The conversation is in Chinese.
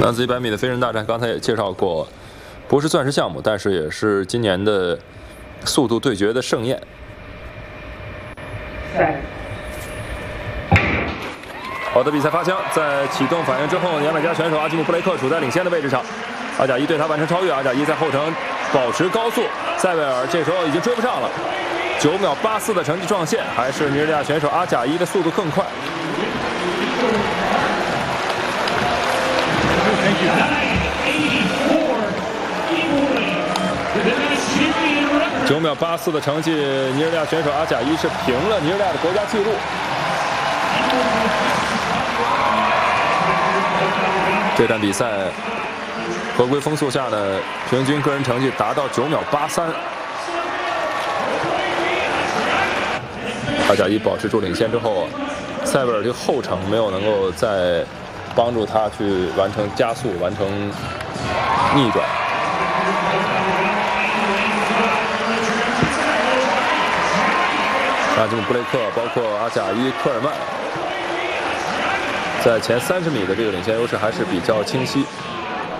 男子100米的飞人大战，刚才也介绍过，不是钻石项目，但是也是今年的速度对决的盛宴。好的，比赛发枪，在启动反应之后，牙买加选手阿基姆·布雷克处在领先的位置上，阿贾伊对他完成超越，阿贾伊在后程保持高速，塞维尔这时候已经追不上了，9秒84的成绩撞线，还是尼日利亚选手阿贾伊的速度更快。9秒84的成绩，尼日利亚选手阿贾伊是平了尼日利亚的国家纪录。这场比赛合规风速下的平均个人成绩达到9秒83。阿贾伊保持住领先之后，塞维尔这后程没有能够再帮助他去完成加速，完成逆转。阿基姆·布雷克，包括阿贾伊、科尔曼，在前30米的这个领先优势还是比较清晰。